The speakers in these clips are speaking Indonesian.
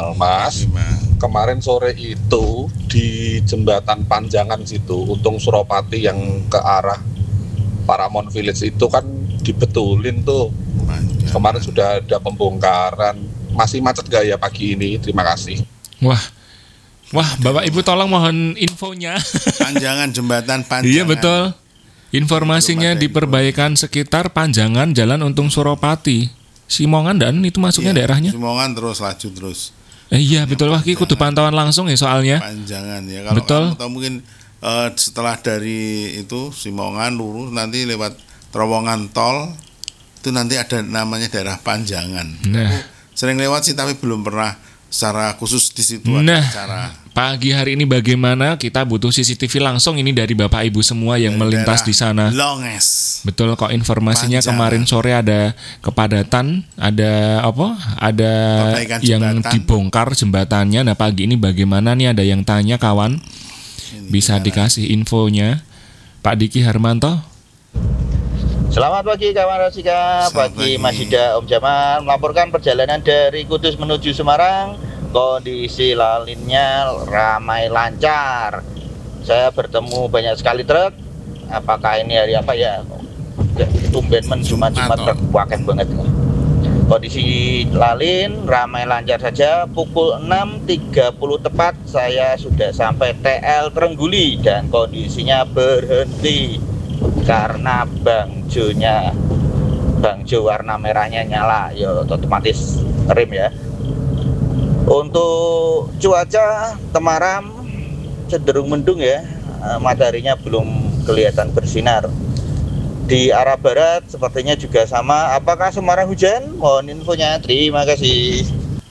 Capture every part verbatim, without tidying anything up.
Jamal, Mas. Kemarin sore itu di jembatan Panjangan situ, Untung Suropati yang ke arah Paramount Village itu kan dibetulin tuh. Kemarin sudah ada pembongkaran. Masih macet gak ya pagi ini? Terima kasih. Wah, wah, Bapak Ibu tolong mohon infonya. Panjangan jembatan Panjangan. Iya betul. Informasinya di perbaikan sekitar Panjangan Jalan Untung Suropati. Simongan dan itu masuknya iya, daerahnya. Simongan terus laju terus. Eh, iya betul, wah ki kudu pantauan langsung ya soalnya. Panjangan ya. Kalau betul. Kamu tahu mungkin uh, setelah dari itu Simongan lurus nanti lewat terowongan tol itu nanti ada namanya daerah Panjangan. Nah. Aku sering lewat sih tapi belum pernah secara khusus di situ ada nah, acara. Pagi hari ini bagaimana? Kita butuh C C T V langsung ini dari Bapak Ibu semua yang dari melintas di sana. Longes. Betul kok informasinya Panjangan. Kemarin sore ada kepadatan, ada apa? Ada perbaikan yang jembatan. Dibongkar jembatannya. Nah pagi ini bagaimana nih? Ada yang tanya kawan. Ini bisa gimana? Dikasih infonya, Pak Diki Harmanto. Selamat pagi kawan Rasika, pagi Mas Yuda, Om Jamal melaporkan perjalanan dari Kudus menuju Semarang. Kondisi lalinnya ramai lancar. Saya bertemu banyak sekali truk. Apakah ini hari apa ya? Tumben men cuma cuma truk waket banget. Kondisi lalin ramai lancar saja. Pukul enam tiga puluh tepat saya sudah sampai T L Trengguli dan kondisinya berhenti karena bangjonya bangjo warna merahnya nyala, ya otomatis rem ya. Untuk cuaca Temaram cenderung mendung ya, mataharinya belum kelihatan bersinar. Di arah barat sepertinya juga sama. Apakah Semarang hujan? Mohon infonya, terima kasih.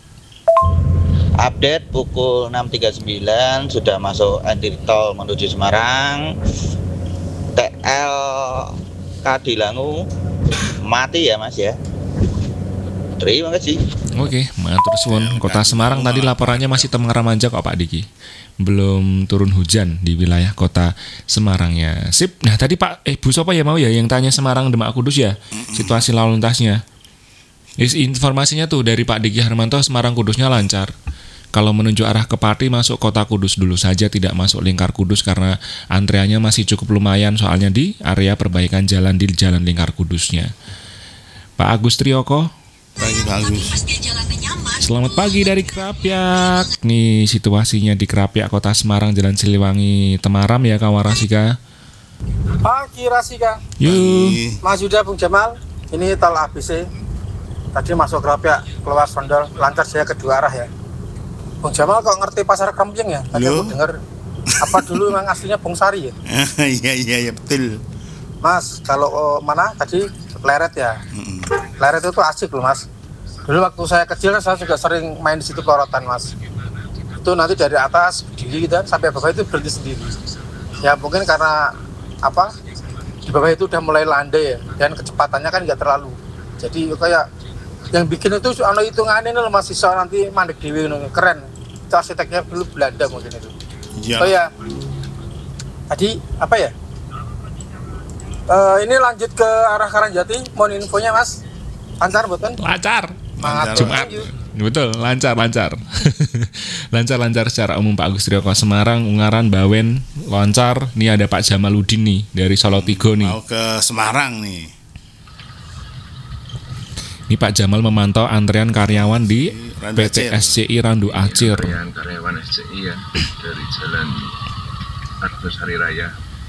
Update pukul enam tiga puluh sembilan sudah masuk entry tol menuju Semarang. T L Kadilangu mati ya Mas ya. Terima kasih. Oke, matur suwun. Kota Semarang tadi laporannya masih Temaram aja kok Pak Diki. Belum turun hujan di wilayah Kota Semarangnya. Sip. Nah, tadi Pak eh Bu Sopo ya mau ya yang tanya Semarang Demak Kudus ya. Situasi lalu lintasnya. Informasinya tuh dari Pak Diki Harmanto Semarang Kudusnya lancar. Kalau menuju arah ke Pati masuk Kota Kudus dulu saja, tidak masuk lingkar Kudus karena antreannya masih cukup lumayan soalnya di area perbaikan jalan di Jalan Lingkar Kudusnya. Pak Agus Trioko. Pagi bagus. Selamat pagi dari Krapyak. Nih situasinya di Krapyak Kota Semarang Jalan Siliwangi Temaram ya kawan Rasika. Pagi Rasika. Yuk. Mas Yuda, Bung Jamal. Ini tol A B C. Tadi masuk Krapyak keluar Sondol lancar saya kedua arah ya. Bung Jamal kok ngerti pasar Kremping ya? Tadi aku dengar apa dulu memang aslinya Bung Sari ya? Iya iya iya betul. Mas kalau oh, mana tadi Leret ya? Mm-mm. Leret itu asik loh Mas. Dulu waktu saya kecil saya juga sering main di situ pelorotan Mas. Itu nanti dari atas berdiri gitu sampai bawah itu berhenti sendiri. Ya mungkin karena apa? Di bawah itu udah mulai landai ya dan kecepatannya kan nggak terlalu. Jadi kayak yang bikin itu ano hitungannya ini loh Mas iso nanti mandek dewi keren. Itu arsiteknya dulu Belanda mungkin itu. Ya. Oh ya. Tadi apa ya? Uh, ini lanjut ke arah Karangjati, mohon infonya Mas. Lancar bukan? Lancar. Lancar. Jumat. Betul, lancar, lancar. Lancar-lancar secara umum Pak Agus Trioko Semarang, Ungaran, Bawen, lancar. Nih ada Pak Jamaludin nih dari Solo Tigo nih. Mau ke Semarang nih. Ini Pak Jamal memantau antrean karyawan di P T S C I Randu Acir. Antrean karyawan S C I ya dari Jalan Agus Hari Raya.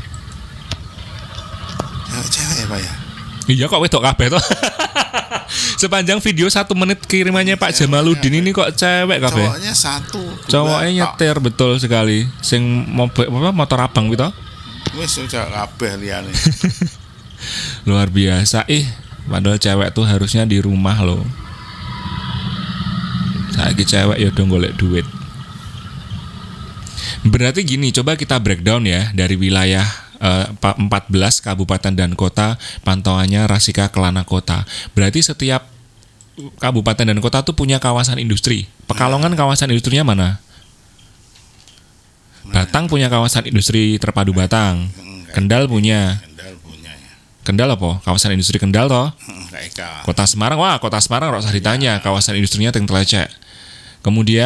Cewek ya Pak ya? Iya kok wedok kabeh toh. Sepanjang video satu menit kirimannya Pak Jamaludin ini kok cewek kabeh. Cowoknya satu. Cowoknya nyetir betul sekali. Sing mobil apa motor abang gitu. Wis cewek kabeh liyane. Luar biasa. Ih, padahal cewek tuh harusnya di rumah loh. Saiki cewek ya udah golek duit. Berarti gini, coba kita breakdown ya dari wilayah empat belas kabupaten dan kota, pantauannya Rasika Kelana Kota. Berarti setiap kabupaten dan kota tuh punya kawasan industri. Pekalongan kawasan industrinya mana? Batang punya kawasan industri terpadu Batang. Kendal punya. Kendal apa? Kawasan industri Kendal toh? Kota Semarang, wah kota Semarang harus ditanya kawasan industrinya yang telecek. Kemudian